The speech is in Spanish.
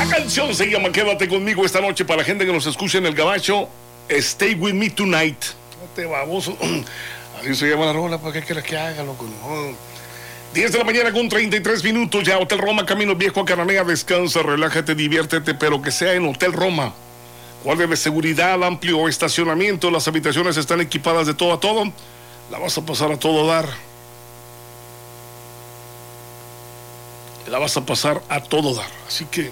La canción se llama Quédate conmigo esta noche para la gente que nos escucha en el Gabacho. Stay with me tonight. No te baboso. Así se llama la rola. ¿Para qué quieres que haga, loco? No. 10 de la mañana con 33 minutos ya. Hotel Roma, Camino Viejo a Cananea. Descansa, relájate, diviértete, pero que sea en Hotel Roma. Guardia de seguridad, amplio estacionamiento. Las habitaciones están equipadas de todo a todo. La vas a pasar a todo dar. La vas a pasar a todo dar. Así que